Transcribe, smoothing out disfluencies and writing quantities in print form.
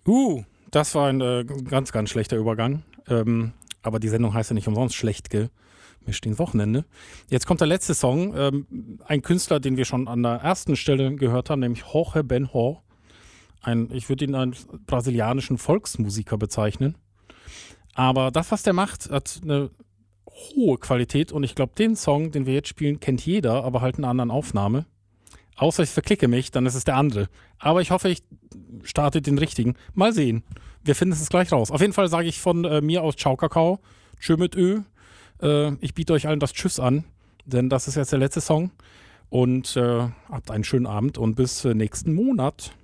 Das war ein ganz, ganz schlechter Übergang. Aber die Sendung heißt ja nicht umsonst schlecht gemischt ins Wochenende. Jetzt kommt der letzte Song. Ein Künstler, den wir schon an der ersten Stelle gehört haben, nämlich Jorge Ben-Hor. Ich würde ihn als brasilianischen Volksmusiker bezeichnen. Aber das, was der macht, hat eine hohe Qualität. Und ich glaube, den Song, den wir jetzt spielen, kennt jeder, aber halt in einer anderen Aufnahme. Außer ich verklicke mich, dann ist es der andere. Aber ich hoffe, ich starte den richtigen. Mal sehen. Wir finden es gleich raus. Auf jeden Fall sage ich von mir aus Ciao Kakao. Tschö mit Ö. Ich biete euch allen das Tschüss an, denn das ist jetzt der letzte Song. Und habt einen schönen Abend und bis nächsten Monat.